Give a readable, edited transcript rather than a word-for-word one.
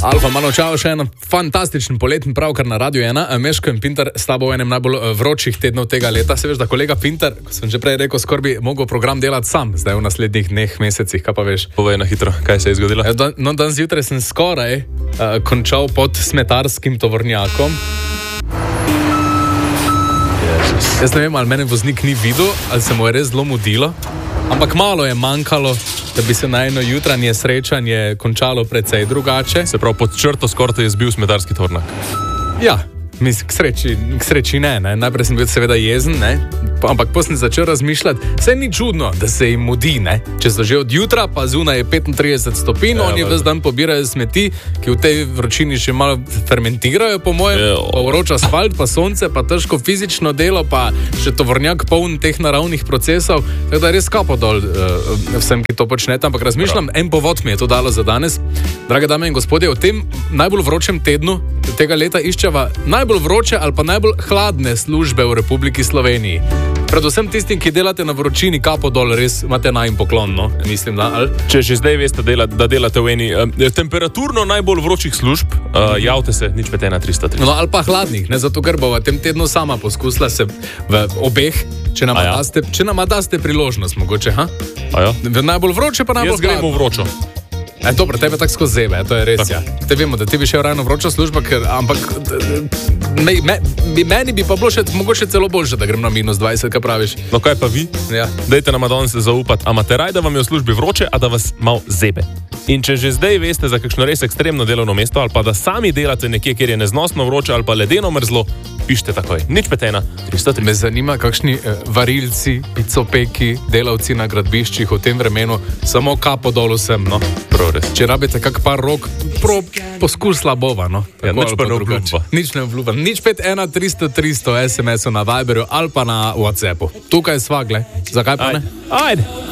Alfa, malo čao, še en fantastičen poletni pravkar na Radio 1. Meško in Pintar s tabo v enem najbolj vročih tednov tega leta. Se veš, da kolega Pintar, ko sem že prej rekel, skoraj bi mogel program delati sam, zdaj v naslednjih dneh, mesecih, kaj pa veš? Povej na hitro, kaj se je zgodilo? Danes zjutraj sem skoraj končal pod smetarskim tovornjakom. Jaz ne vem, ali mene voznik ni videl, ali se mu je res zelo mudilo, ampak malo je manjkalo, da bi se na eno jutranje srečanje končalo precej drugače. Se pravi, pod črto skoraj te je zbil smetarski tovornjak. Ja, mislim, k sreči ne. Najprej sem bil seveda jezen, ne? Ampak potem sem začel razmišljati, saj ni čudno, da se jim mudi, ne? Če so že od jutra, pa zunaj je 35 stopinj, oni ves dan pobirajo smeti, ki v tej vročini še malo fermentirajo, po mojem, pa vroč asfalt, pa sonce, pa težko fizično delo, pa še tovornjak poln teh naravnih procesov, tako da res kapo dol vsem, ki to počnete, ampak razmišljam, en povod mi je to dalo za danes. Drage dame in gospodje, v tem najbolj vročem tednu tega leta iščeva najbolj vroče ali pa najbolj hladne službe v Republiki Sloveniji. Predvsem tistim, ki delate na vročini, kapo dol, res imate najim poklon, no? Mislim, da, ali? Če že zdaj veste, da delate v eni temperaturno najbolj vročih služb, javte se, 051 303. No, ali pa hladnih, ne, zato ker bo v tem tednu sama poskusila se v obeh, če nama daste priložnost, mogoče, ha? V najbolj vroče, pa najbolj hladno. Jaz grem v vročo. Dobro, tebe tako skozi zebe, to je res, ja. Te vemo, da ti bi šel ravno vroča služba, ampak meni bi pa bilo še mogoče celo boljše, da grem na -20, kaj praviš? No kaj pa vi? Ja. Dajte nam danes zaupati, a imate raj, da vam je v službi vroče, a da vas malo zebe. In če že zdaj veste za kakšno res ekstremno delovno mesto, ali pa da sami delate nekje, kjer je neznosno vroče ali pa ledeno mrzlo, pišite takoj. 051 303. Me zanima, kakšni varilci, picopeki, delavci na gradbiščih v tem vremenu, samo kapo dol vsem, no. Če rabite kak par rok, poskus slabova, no. Ja, nič pa ne obljuba. Nič ne obljuba. 051 300 SMS-u na Viberju ali pa na WhatsAppu. Tukaj sva, gle. Zakaj pa ne? Ajde.